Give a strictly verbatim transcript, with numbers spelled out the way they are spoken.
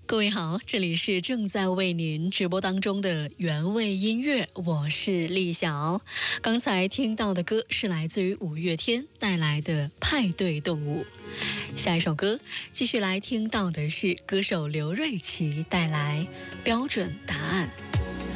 各位好，这里是正在为您直播当中的原味音乐，我是丽晓。刚才听到的歌是来自于五月天带来的《派对动物》。下一首歌继续来听到的是歌手刘瑞琦带来《标准答案》。